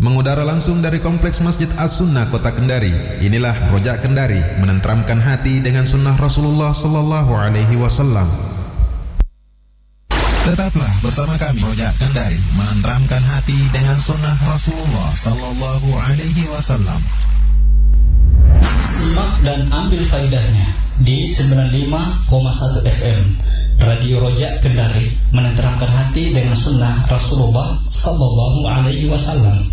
Mengudara langsung dari Kompleks Masjid As-Sunnah Kota Kendari. Inilah Rojak Kendari, menenteramkan hati dengan sunnah Rasulullah sallallahu alaihi wasallam. Tetaplah bersama kami Rojak Kendari, menenteramkan hati dengan sunnah Rasulullah sallallahu alaihi wasallam. Simak dan ambil faedahnya di 95,1 FM Radio Rojak Kendari, menenteramkan hati dengan sunnah Rasulullah sallallahu alaihi wasallam.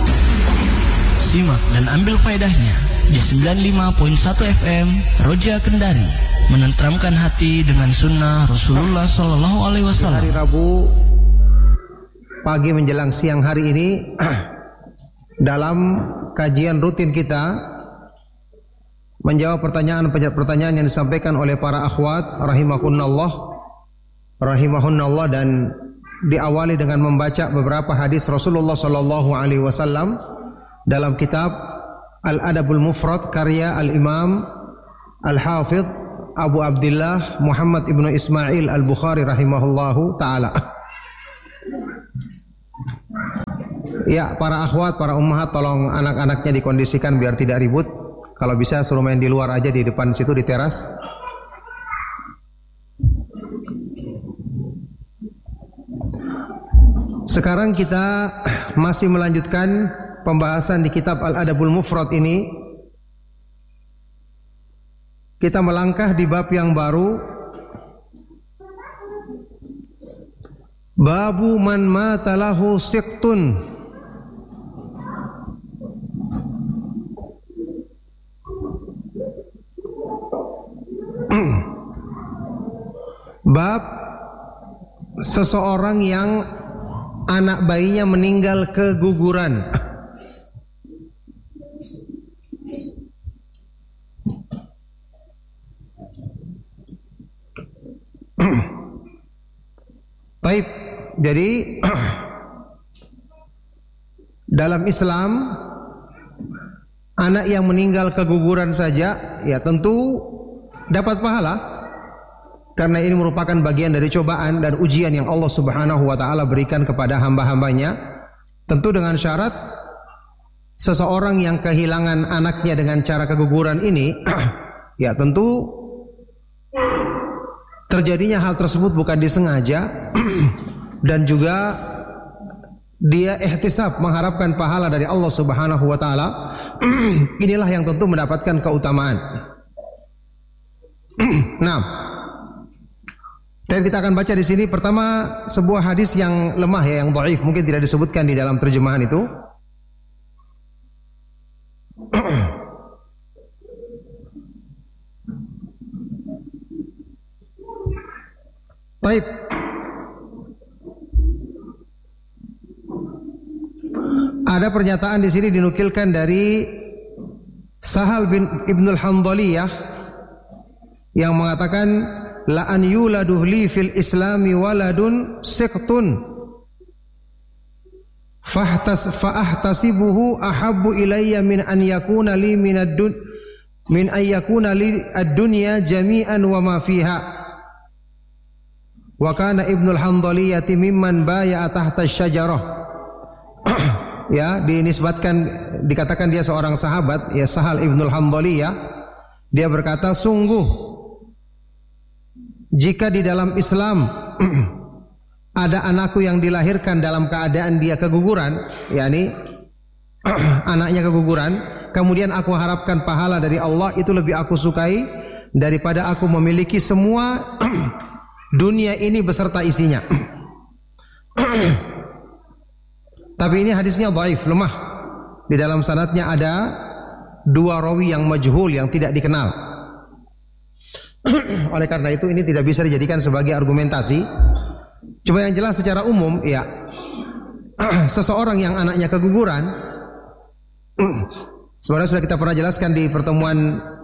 Simak dan ambil faedahnya di 95.1 FM Rojak Kendari, menenteramkan hati dengan sunnah Rasulullah sallallahu alaihi wasallam. Hari Rabu pagi menjelang siang hari ini dalam kajian rutin kita menjawab pertanyaan yang disampaikan oleh para akhwat rahimahunallah, dan diawali dengan membaca beberapa hadis Rasulullah sallallahu alaihi wasallam dalam kitab Al-Adabul Mufrad karya Al-Imam Al-Hafidh Abu Abdullah Muhammad ibnu Ismail Al-Bukhari rahimahullahu taala. Ya, para akhwat, para ummahat, tolong anak-anaknya dikondisikan biar tidak ribut. Kalau bisa suruh main di luar aja, di depan situ di teras. Sekarang kita masih melanjutkan pembahasan di kitab Al-Adabul Mufrad ini. Kita melangkah di bab yang baru. Babu man mata lahu siqtun. Bab seseorang yang anak bayinya meninggal keguguran. Baik, jadi dalam Islam anak yang meninggal keguguran saja ya tentu dapat pahala, karena ini merupakan bagian dari cobaan dan ujian yang Allah Subhanahu wa taala berikan kepada hamba-hambanya. Tentu dengan syarat seseorang yang kehilangan anaknya dengan cara keguguran ini ya tentu terjadinya hal tersebut bukan disengaja dan juga dia ihtisab, mengharapkan pahala dari Allah Subhanahu wa taala. Inilah yang tentu mendapatkan keutamaan. Nah, dan kita akan baca di sini pertama sebuah hadis yang lemah ya, yang dhaif, mungkin tidak disebutkan di dalam terjemahan itu. Baik. Ada pernyataan di sini dinukilkan dari Sahal bin Ibnul Handhaliyah yang mengatakan, la an yuladu li fil islami waladun siqtun faahtasibuhu ahabbu ilayya min an yakuna li min an yakuna li ad-dunya jami'an wa ma fiha. Wa kana Ibnul Handhaliyati mimman baya'a tahta asy-syajarah. Ya, dikatakan dia seorang sahabat ya, Sahal Ibnul Handhaliyah. Dia berkata, sungguh jika di dalam Islam ada anakku yang dilahirkan dalam keadaan dia keguguran, yakni anaknya keguguran, kemudian aku harapkan pahala dari Allah, itu lebih aku sukai daripada aku memiliki semua dunia ini beserta isinya. Tapi ini hadisnya dhaif, lemah. Di dalam sanadnya ada dua rawi yang majhul, yang tidak dikenal. Oleh karena itu ini tidak bisa dijadikan sebagai argumentasi. Cuma yang jelas secara umum ya, seseorang yang anaknya keguguran, sebenarnya sudah kita pernah jelaskan di pertemuan